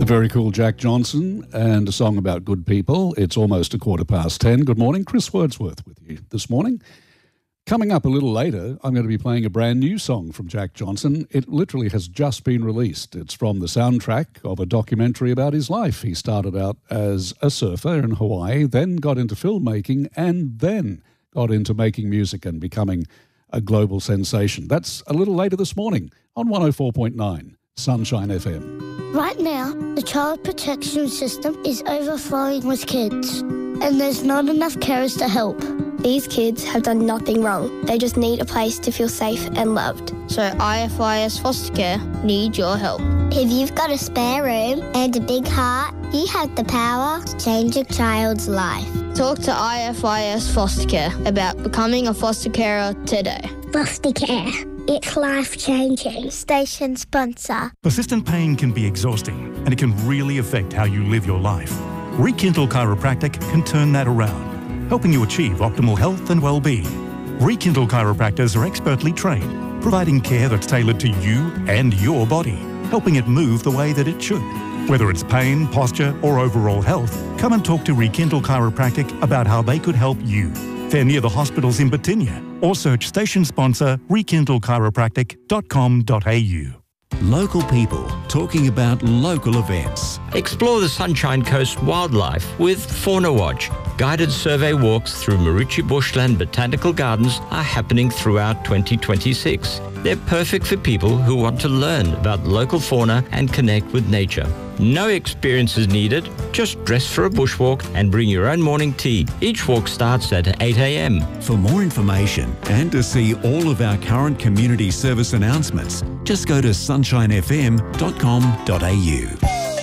very cool Jack Johnson and a song about good people. It's almost 10:15. Good morning. Chris Wordsworth with you this morning. Coming up a little later, I'm going to be playing a brand new song from Jack Johnson. It literally has just been released. It's from the soundtrack of a documentary about his life. He started out as a surfer in Hawaii, then got into filmmaking, and then got into making music and becoming a global sensation. That's a little later this morning on 104.9 Sunshine FM. Right now, the child protection system is overflowing with kids, and there's not enough carers to help. These kids have done nothing wrong. They just need a place to feel safe and loved. So IFIS Foster Care need your help. If you've got a spare room and a big heart, you have the power to change a child's life. Talk to IFIS Foster Care about becoming a foster carer today. Foster care. It's life-changing. Station sponsor. Persistent pain can be exhausting, and it can really affect how you live your life. Rekindle Chiropractic can turn that around, helping you achieve optimal health and well-being. Rekindle chiropractors are expertly trained, providing care that's tailored to you and your body, helping it move the way that it should. Whether it's pain, posture, or overall health, come and talk to Rekindle Chiropractic about how they could help you. They're near the hospitals in Batinia, or search station sponsor rekindlechiropractic.com.au. Local people talking about local events. Explore the Sunshine Coast wildlife with Fauna Watch. Guided survey walks through Marichi Bushland Botanical Gardens are happening throughout 2026. They're perfect for people who want to learn about local fauna and connect with nature. No experience is needed. Just dress for a bushwalk and bring your own morning tea. Each walk starts at 8 a.m. For more information and to see all of our current community service announcements, just go to sunshinefm.com.au.